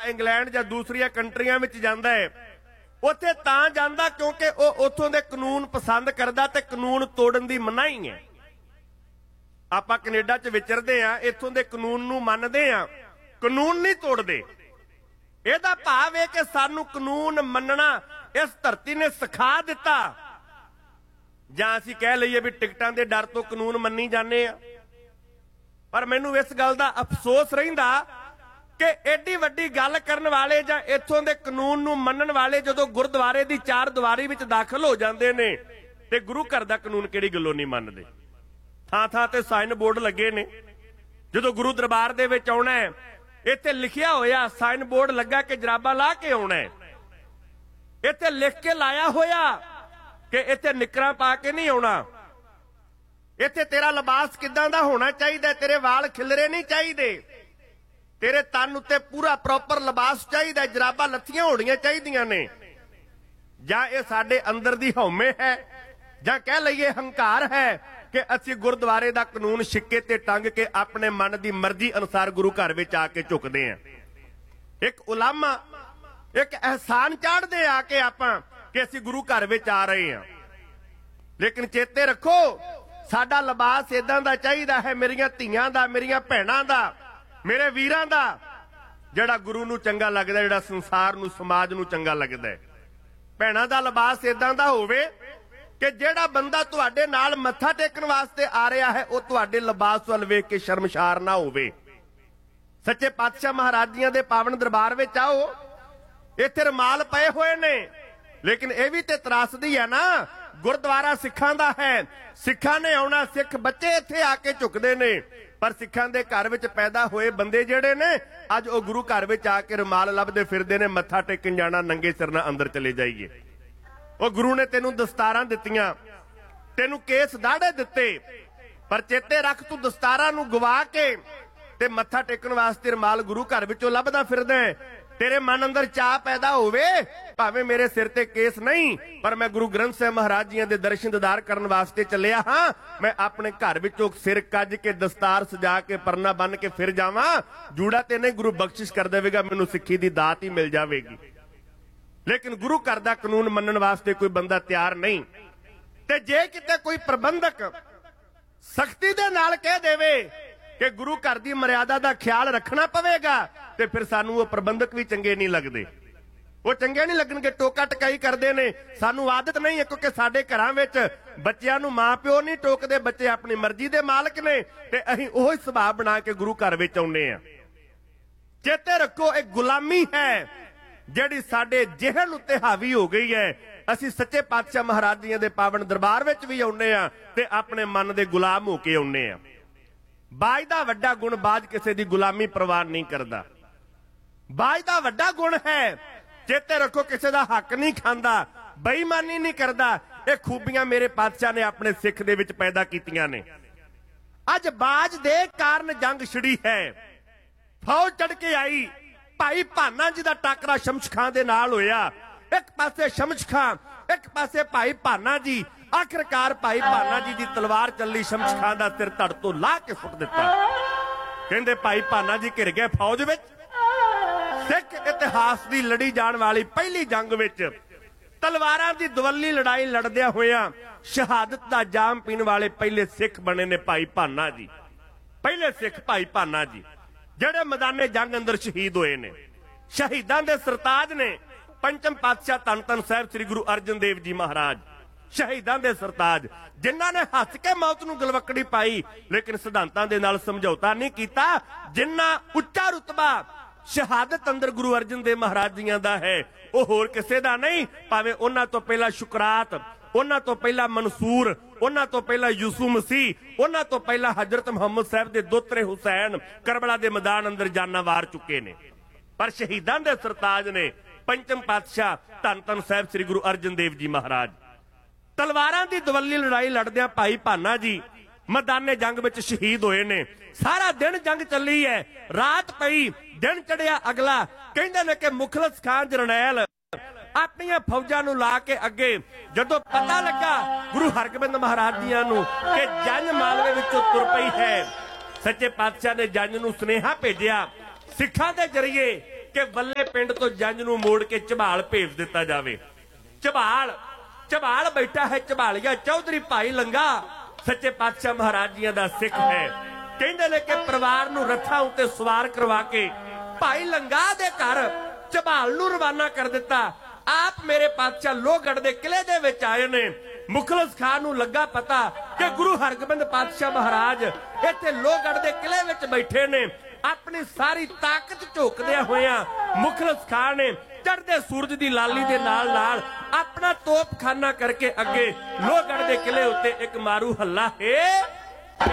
England ਜਾਂ ਦੂਸਰੀਆਂ ਕੰਟਰੀਆਂ ਵਿੱਚ ਜਾਂਦਾ ਹੈ, ਉੱਥੇ ਤਾਂ ਜਾਂਦਾ ਕਿਉਂਕਿ ਉਹ ਉੱਥੋਂ ਦੇ ਕਾਨੂੰਨ ਪਸੰਦ ਕਰਦਾ ਤੇ ਕਾਨੂੰਨ ਤੋੜਨ ਦੀ ਮਨਾਹੀ ਹੈ। ਆਪਾਂ ਕੈਨੇਡਾ 'ਚ ਵਿਚਰਦੇ ਆ, ਇੱਥੋਂ ਦੇ ਕਾਨੂੰਨ ਨੂੰ ਮੰਨਦੇ ਆ, ਕਾਨੂੰਨ ਨਹੀਂ ਤੋੜਦੇ। ਇਹਦਾ ਭਾਵ ਹੈ ਕਿ ਸਾਨੂੰ ਕਾਨੂੰਨ ਮੰਨਣਾ ਇਸ ਧਰਤੀ ਨੇ ਸਿਖਾ ਦਿੱਤਾ, ਜਾਂ ਅਸੀਂ ਕਹਿ ਲਈਏ ਵੀ ਟਿਕਟਾਂ ਦੇ ਡਰ ਤੋਂ ਕਾਨੂੰਨ ਮੰਨੀ ਜਾਂਦੇ ਆ। ਪਰ ਮੈਨੂੰ ਇਸ ਗੱਲ ਦਾ ਅਫਸੋਸ ਰਹਿੰਦਾ ਕਿ ਐਡੀ ਵੱਡੀ ਗੱਲ ਕਰਨ ਵਾਲੇ ਜਾਂ ਇੱਥੋਂ ਦੇ ਕਾਨੂੰਨ ਨੂੰ ਮੰਨਣ ਵਾਲੇ ਜਦੋਂ ਗੁਰਦੁਆਰੇ ਦੀ ਚਾਰ ਦੀਵਾਰੀ ਵਿੱਚ ਦਾਖਲ ਹੋ ਜਾਂਦੇ ਨੇ ਤੇ ਗੁਰੂ ਘਰ ਦਾ ਕਾਨੂੰਨ ਕਿਹੜੀ ਗੱਲੋਂ ਨਹੀਂ ਮੰਨਦੇ। ਥਾਂ ਥਾਂ ਤੇ ਸਾਈਨ ਬੋਰਡ ਲੱਗੇ ਨੇ, ਜਦੋਂ ਗੁਰੂ ਦਰਬਾਰ ਦੇ ਵਿੱਚ ਆਉਣਾ ਹੈ ਇੱਥੇ ਲਿਖਿਆ ਹੋਇਆ ਸਾਈਨ ਬੋਰਡ ਲੱਗਾ ਕਿ ਜਰਾਬਾਂ ਲਾ ਕੇ ਆਉਣਾ ਹੈ। ਇੱਥੇ ਲਿਖ ਕੇ ਲਾਇਆ ਹੋਇਆ ਕਿ ਇੱਥੇ ਨਿੱਕਰਾਂ ਪਾ ਕੇ ਨਹੀਂ ਆਉਣਾ। ਇੱਥੇ ਤੇਰਾ ਲਿਬਾਸ ਕਿੱਦਾਂ ਦਾ ਹੋਣਾ ਚਾਹੀਦਾ, ਤੇਰੇ ਵਾਲ ਖਿਲਰੇ ਨਹੀਂ ਚਾਹੀਦੇ, ਤੇਰੇ ਤਨ ਉੱਤੇ ਪੂਰਾ ਪ੍ਰੋਪਰ ਲਿਬਾਸ ਚਾਹੀਦਾ, ਜਰਾਬਾਂ ਲੱਥੀਆਂ ਹੋਣੀਆਂ ਚਾਹੀਦੀਆਂ ਨੇ। ਜਾਂ ਇਹ ਸਾਡੇ ਅੰਦਰ ਦੀ ਹਉਮੈ ਹੈ, ਜਾਂ ਕਹਿ ਲਈਏ ਹੰਕਾਰ ਹੈ ਕਿ ਅਸੀਂ ਗੁਰਦੁਆਰੇ ਦਾ ਕਾਨੂੰਨ ਸਿੱਕੇ ਤੇ ਟੰਗ ਕੇ ਆਪਣੇ ਮਨ ਦੀ ਮਰਜ਼ੀ ਅਨੁਸਾਰ ਗੁਰੂ ਘਰ ਵਿੱਚ ਆ ਕੇ ਝੁਕਦੇ ਹਾਂ। ਇੱਕ ਉਲਾਮਾ, ਇੱਕ ਅਹਿਸਾਨ ਚਾੜਦੇ ਆ ਕੇ ਆਪਾਂ ਕਿ ਅਸੀਂ ਗੁਰੂ ਘਰ ਵਿੱਚ ਆ ਰਹੇ ਹਾਂ। ਲੇਕਿਨ ਚੇਤੇ ਰੱਖੋ, ਸਾਡਾ ਲਿਬਾਸ ਇਦਾਂ ਦਾ ਚਾਹੀਦਾ ਹੈ, ਮੇਰੀਆਂ ਧੀਆਂ ਦਾ, ਮੇਰੀਆਂ ਭੈਣਾਂ ਦਾ, ਮੇਰੇ ਵੀਰਾਂ ਦਾ, ਜਿਹੜਾ ਗੁਰੂ ਨੂੰ ਚੰਗਾ ਲੱਗਦਾ, ਜਿਹੜਾ ਸੰਸਾਰ ਨੂੰ, ਸਮਾਜ ਨੂੰ ਚੰਗਾ ਲੱਗਦਾ। ਭੈਣਾਂ ਦਾ ਲਿਬਾਸ ਇਦਾਂ ਦਾ ਹੋਵੇ ਕਿ ਜਿਹੜਾ ਬੰਦਾ ਤੁਹਾਡੇ ਨਾਲ ਮੱਥਾ ਟੇਕਣ ਵਾਸਤੇ ਆ ਰਿਹਾ ਹੈ ਉਹ ਤੁਹਾਡੇ ਲਿਬਾਸ ਵੱਲ ਵੇਖ ਕੇ ਸ਼ਰਮਸ਼ਾਰ ਨਾ ਹੋਵੇ। ਸੱਚੇ ਪਾਤਸ਼ਾਹ ਮਹਾਰਾਜੀਆਂ ਦੇ ਪਾਵਨ ਦਰਬਾਰ ਵਿੱਚ ਆਓ, ਇੱਥੇ ਰੁਮਾਲ ਪਏ ਹੋਏ ਨੇ, ਲੇਕਿਨ ਇਹ ਵੀ ਤੇ ਤਰਾਸਦੀ ਹੈ ਨਾ, ਗੁਰਦੁਆਰਾ ਸਿੱਖਾਂ ਦਾ ਹੈ, ਸਿੱਖਾਂ ਨੇ ਆਉਣਾ, ਸਿੱਖ ਬੱਚੇ ਇੱਥੇ ਆ ਕੇ ਝੁਕਦੇ ਨੇ। ਪਰ ਸਿੱਖਾਂ ਦੇ ਘਰ ਵਿੱਚ ਪੈਦਾ ਹੋਏ ਬੰਦੇ ਜਿਹੜੇ ਨੇ ਅੱਜ ਉਹ ਗੁਰੂ ਘਰ ਵਿੱਚ ਆ ਕੇ ਰੁਮਾਲ ਲੱਭਦੇ ਫਿਰਦੇ ਨੇ, ਮੱਥਾ ਟੇਕਣ ਜਾਣਾ ਨੰਗੇ ਸਿਰ ਨਾਲ ਅੰਦਰ ਚਲੇ ਜਾਈਏ। ਉਹ ਗੁਰੂ ਨੇ ਤੈਨੂੰ ਦਸਤਾਰਾਂ ਦਿੱਤੀਆਂ, ਤੈਨੂੰ ਕੇਸ ਦਾੜੇ ਦਿੱਤੇ, ਪਰ ਚੇਤੇ ਰੱਖ ਤੂੰ ਦਸਤਾਰਾਂ ਨੂੰ ਗਵਾ ਕੇ ਤੇ ਮੱਥਾ ਟੇਕਣ ਵਾਸਤੇ ਰੁਮਾਲ ਗੁਰੂ ਘਰ ਵਿੱਚੋਂ ਲੱਭਦਾ ਫਿਰਦਾ। ਤੇਰੇ ਮਨ ਅੰਦਰ ਚਾਹ ਪੈਦਾ ਹੋਵੇ, ਭਾਵੇਂ ਮੇਰੇ ਸਿਰ ਤੇ ਕੇਸ ਨਹੀਂ, ਪਰ ਮੈਂ ਗੁਰੂ ਗ੍ਰੰਥ ਸਾਹਿਬ ਮਹਾਰਾਜ ਜੀਆਂ ਦੇ ਦਰਸ਼ਨ ਦੀਦਾਰ ਕਰਨ ਵਾਸਤੇ ਚੱਲਿਆ ਹਾਂ। ਮੈਂ ਆਪਣੇ ਘਰ ਵਿੱਚੋਂ ਸਿਰ ਕੱਜ ਕੇ, ਦਸਤਾਰ ਸਜਾ ਕੇ, ਪਰਨਾ ਬੰਨ ਕੇ ਫਿਰ ਜਾਵਾਂ, ਜੂੜਾ ਤੇ ਨਹੀਂ ਗੁਰੂ ਬਖਸ਼ਿਸ਼ ਕਰ ਦੇਵੇਗਾ, ਮੈਨੂੰ ਸਿੱਖੀ ਦੀ ਦਾਤ ਹੀ ਮਿਲ ਜਾਵੇਗੀ। ਲੇਕਿਨ ਗੁਰੂ ਘਰ ਦਾ ਕਾਨੂੰਨ ਮੰਨਣ ਵਾਸਤੇ ਕੋਈ ਬੰਦਾ ਤਿਆਰ ਨਹੀਂ। ਤੇ ਜੇ ਕਿਤੇ ਕੋਈ ਪ੍ਰਬੰਧਕ ਸਖਤੀ ਦੇ ਨਾਲ ਕਹਿ ਦੇਵੇ ਕਿ ਗੁਰੂ ਘਰ ਦੀ ਮਰਿਆਦਾ ਦਾ ਖਿਆਲ ਰੱਖਣਾ ਪਵੇਗਾ, ਤੇ ਫਿਰ ਸਾਨੂੰ ਉਹ ਪ੍ਰਬੰਧਕ ਵੀ ਚੰਗੇ ਨਹੀਂ ਲੱਗਦੇ। ਉਹ ਚੰਗੇ ਨਹੀਂ ਲੱਗਣਗੇ, ਟੋਕਾ ਟਕਾਈ ਕਰਦੇ ਨੇ। ਸਾਨੂੰ ਆਦਤ ਨਹੀਂ ਹੈ, ਕਿਉਂਕਿ ਸਾਡੇ ਘਰਾਂ ਵਿੱਚ ਬੱਚਿਆਂ ਨੂੰ ਮਾਂ ਪਿਓ ਨਹੀਂ ਟੋਕਦੇ, ਬੱਚੇ ਆਪਣੀ ਮਰਜ਼ੀ ਦੇ ਮਾਲਕ ਨੇ, ਤੇ ਅਸੀਂ ਉਹੀ ਸੁਭਾਅ ਬਣਾ ਕੇ ਗੁਰੂ ਘਰ ਵਿੱਚ ਆਉਂਦੇ ਆ। ਚੇਤੇ ਰੱਖੋ, ਇਹ ਗੁਲਾਮੀ ਹੈ ਜਿਹੜੀ ਸਾਡੇ ਜਿਹਨ ਉੱਤੇ ਹਾਵੀ ਹੋ ਗਈ ਹੈ। ਅਸੀਂ ਸੱਚੇ ਪਾਤਸ਼ਾਹ ਮਹਾਰਾਜ ਜੀਆਂ ਦੇ ਪਾਵਨ ਦਰਬਾਰ ਵਿੱਚ ਵੀ ਆਉਂਦੇ ਆ ਤੇ ਆਪਣੇ ਮਨ ਦੇ ਗੁਲਾਮ ਹੋ ਕੇ ਆਉਂਦੇ ਆ। ਬਾਜ ਦਾ ਵੱਡਾ ਗੁਣ, ਬਾਜ ਕਿਸੇ ਦੀ ਗੁਲਾਮੀ ਪ੍ਰਵਾਨ ਨਹੀਂ ਕਰਦਾ। ਬਾਜ ਦਾ ਵੱਡਾ ਗੁਣ ਹੈ, ਚੇਤੇ ਰੱਖੋ, ਕਿਸੇ ਦਾ ਹੱਕ ਨਹੀਂ ਖਾਂਦਾ, ਬੇਈਮਾਨੀ ਨਹੀਂ ਕਰਦਾ। ਇਹ ਖੂਬੀਆਂ ਮੇਰੇ ਪਾਤਸ਼ਾਹ ਨੇ ਆਪਣੇ ਸਿੱਖ ਦੇ ਵਿੱਚ ਪੈਦਾ ਕੀਤੀਆਂ ਨੇ। ਅੱਜ ਬਾਜ ਦੇ ਕਾਰਨ ਜੰਗ ਛਿੜੀ ਹੈ, ਫੌਜ ਚੜ ਕੇ ਆਈ। ਭਾਈ ਭਾਨਾ ਜੀ ਦਾ ਟਾਕਰਾ ਸ਼ਮਸ਼ ਖਾਂ ਦੇ ਨਾਲ ਹੋਇਆ। ਇੱਕ ਪਾਸੇ ਸ਼ਮਸ਼ ਖਾਂ, ਇੱਕ ਪਾਸੇ ਭਾਈ ਭਾਨਾ ਜੀ। ਆਖਿਰਕਾਰ ਭਾਈ ਭਾਨਾ ਜੀ ਦੀ ਤਲਵਾਰ ਚੱਲੀ, ਸ਼ਮਸ਼ ਖਾਂ ਦਾ ਸਿਰ ਧੜ ਤੋਂ ਲਾਹ ਕੇ ਸੁੱਟ ਦਿੱਤਾ। ਕਹਿੰਦੇ ਭਾਈ ਭਾਨਾ ਜੀ ਘਿਰ ਗਏ ਫੌਜ ਵਿੱਚ। ਸਿੱਖ ਇਤਿਹਾਸ ਦੀ ਲੜੀ ਜਾਣ ਵਾਲੀ ਪਹਿਲੀ ਜੰਗ ਵਿੱਚ ਤਲਵਾਰਾਂ ਦੀ ਦੁਵੱਲੀ ਲੜਾਈ ਲੜਦਿਆਂ ਹੋਇਆਂ ਸ਼ਹਾਦਤ ਦਾ ਜਾਮ ਪੀਣ ਵਾਲੇ ਪਹਿਲੇ ਸਿੱਖ ਬਣੇ ਨੇ ਭਾਈ ਭਾਨਾ ਜੀ। ਪਹਿਲੇ ਸਿੱਖ ਭਾਈ ਭਾਨਾ ਜੀ, ਜਿਹੜੇ ਮੈਦਾਨੇ ਜੰਗ ਅੰਦਰ ਸ਼ਹੀਦ ਹੋਏ ਨੇ। ਸ਼ਹੀਦਾਂ ਦੇ ਸਰਤਾਜ ਨੇ ਪੰਚਮ ਪਾਤਸ਼ਾਹ ਧੰਨ ਧੰਨ ਸਾਹਿਬ ਸ੍ਰੀ ਗੁਰੂ ਅਰਜਨ ਦੇਵ ਜੀ ਮਹਾਰਾਜ। ਸ਼ਹੀਦਾਂ ਦੇ ਸਰਤਾਜ, ਜਿਨ੍ਹਾਂ ਨੇ ਹੱਸ ਕੇ ਮੌਤ ਨੂੰ ਗਲਵੱਕੜੀ ਪਾਈ, ਲੇਕਿਨ ਸਿਧਾਂਤਾਂ ਦੇ ਨਾਲ ਸਮਝੌਤਾ ਨਹੀਂ ਕੀਤਾ। ਜਿੰਨਾ ਉੱਚਾ ਰੁਤਬਾ ਸ਼ਹਾਦਤ ਅੰਦਰ ਗੁਰੂ ਅਰਜਨ ਦੇਵ ਮਹਾਰਾਜ ਜੀਆਂ ਦਾ ਹੈ, ਉਹ ਹੋਰ ਕਿਸੇ ਦਾ ਨਹੀਂ। ਭਾਵੇਂ ਉਹਨਾਂ ਤੋਂ ਪਹਿਲਾਂ ਸ਼ੁਕਰਾਤ, ਉਹਨਾਂ ਤੋਂ ਪਹਿਲਾਂ ਮਨਸੂਰ, ਉਹਨਾਂ ਤੋਂ ਪਹਿਲਾਂ ਯੂਸੁਫ ਮਸੀਹ, ਉਹਨਾਂ ਤੋਂ ਪਹਿਲਾਂ ਹਜ਼ਰਤ ਮੁਹੰਮਦ ਸਾਹਿਬ ਦੇ ਦੋਤਰੇ ਹੁਸੈਨ ਕਰਬਲਾ ਦੇ ਮੈਦਾਨ ਅੰਦਰ ਜਾਨਾਂ ਵਾਰ ਚੁੱਕੇ ਨੇ। ਪਰ ਸ਼ਹੀਦਾਂ ਦੇ ਸਰਤਾਜ ਨੇ ਪੰਚਮ ਪਾਤਸ਼ਾਹ ਧੰਨ ਧੰਨ ਸਾਹਿਬ ਸ੍ਰੀ ਗੁਰੂ ਅਰਜਨ ਦੇਵ ਜੀ ਮਹਾਰਾਜ। ਤਲਵਾਰਾਂ ਦੀ ਦੁਵੱਲੀ ਲੜਾਈ ਲੜਦਿਆਂ ਭਾਈ ਭਾਨਾ ਜੀ ਮੈਦਾਨੇ ਜੰਗ ਵਿੱਚ ਸ਼ਹੀਦ ਹੋਏ ਨੇ। ਸਾਰਾ ਦਿਨ ਜੰਗ ਚੱਲੀ ਹੈ, ਰਾਤ ਪਈ, ਦਿਨ ਚੜਿਆ ਅਗਲਾ। ਕਹਿੰਦੇ ਨੇ ਕਿ ਮੁਖਲਸ ਖਾਨ ਜਰਨੈਲ ਆਪਣੀਆਂ ਫੌਜਾਂ ਨੂੰ ਲਾ ਕੇ ਅੱਗੇ ਜਦੋਂ ਪਤਾ ਲੱਗਾ ਗੁਰੂ ਹਰਗੋਬਿੰਦ ਮਹਾਰਾਜ ਜੀਆਂ ਨੂੰ ਕਿ ਜੰਜ ਮਾਲਵੇ ਵਿੱਚੋਂ ਤੁਰ ਪਈ ਹੈ, ਸੱਚੇ ਪਾਤਸ਼ਾਹ ਨੇ ਜੰਜ ਨੂੰ ਸੁਨੇਹਾ ਭੇਜਿਆ ਸਿੱਖਾਂ ਦੇ ਜਰੀਏ ਕਿ ਬੱਲੇ ਪਿੰਡ ਤੋਂ ਜੰਝ ਨੂੰ ਮੋੜ ਕੇ ਝਬਾਲ ਭੇਜ ਦਿੱਤਾ ਜਾਵੇ। ਝਬਾਲ ਬੈਠਾ ਹੈ ਝਬਾਲੀਆ ਚੌਧਰੀ ਭਾਈ ਲੰਗਾ ਸੱਚੇ ਪਾਤਸ਼ਾਹ ਮਹਾਰਾਜ ਜੀਆਂ ਦਾ ਸਿੱਖ ਹੈ। ਕਹਿੰਦੇ ਨੇ ਕਿ ਪਰਿਵਾਰ ਨੂੰ ਰੱਥਾਂ ਉੱਤੇ ਸਵਾਰ ਕਰਵਾ ਕੇ ਭਾਈ ਲੰਗਾ ਦੇ ਘਰ ਝਬਾਲ ਨੂੰ ਰਵਾਨਾ ਕਰ ਦਿੱਤਾ। ਆਪ ਮੇਰੇ ਪਾਤਸ਼ਾਹ ਲੋਹਗੜ੍ਹ ਦੇ ਕਿਲੇ ਦੇ ਵਿੱਚ ਆਏ ਨੇ। ਮੁਖਲਸ ਖਾਨ ਨੂੰ ਲੱਗਾ ਪਤਾ ਕਿ ਗੁਰੂ ਹਰਗੋਬਿੰਦ ਪਾਤਸ਼ਾਹ ਮਹਾਰਾਜ ਇੱਥੇ ਲੋਹਗੜ੍ਹ ਦੇ ਕਿਲੇ ਵਿੱਚ ਬੈਠੇ ਨੇ। ਆਪਣੀ ਸਾਰੀ ਤਾਕਤ ਝੋਕਦਿਆਂ ਹੋਇਆਂ ਮੁਖਲਸ ਖਾਨ ਨੇ ਚੜ੍ਹਦੇ ਸੂਰਜ ਦੀ ਲਾਲੀ ਦੇ ਨਾਲ ਨਾਲ ਆਪਣਾ ਤੋਪਖਾਨਾ ਕਰਕੇ ਅੱਗੇ ਲੋਹਗੜ੍ਹ ਦੇ ਕਿਲੇ ਉੱਤੇ ਇੱਕ ਮਾਰੂ ਹੱਲਾ ਹੈ